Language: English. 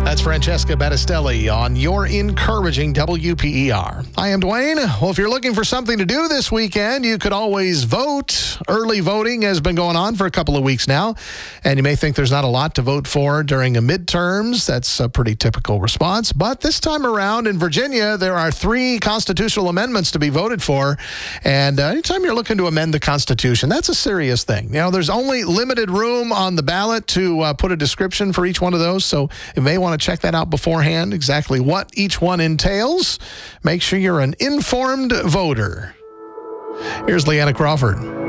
That's Francesca Battistelli on your encouraging WPER. I am Dwayne. Well, if you're looking for something to do this weekend, you could always vote. Early voting has been going on for a couple of weeks now, and you may think there's not a lot to vote for during a midterms. That's a pretty typical response. But this time around in Virginia, there are 3 constitutional amendments to be voted for. And anytime you're looking to amend the Constitution, that's a serious thing. You know, there's only limited room on the ballot to put a description for each one of those, so you may want to check that out beforehand, exactly what each one entails. Make sure you're an informed voter. Here's Leanna Crawford.